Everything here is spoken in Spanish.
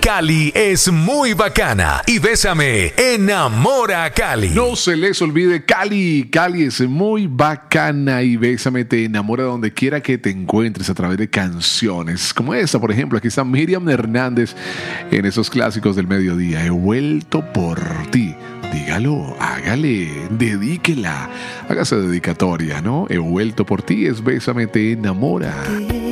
Cali es muy bacana y Bésame enamora a Cali. No se les olvide Cali. Cali es muy bacana y Bésame te enamora donde quiera que te encuentres a través de canciones como esta, por ejemplo. Aquí está Miriam Hernández en esos clásicos del mediodía. He vuelto por ti. Dígalo, hágale, dedíquela, hágase dedicatoria, ¿no? He vuelto por ti, es Bésame te enamora.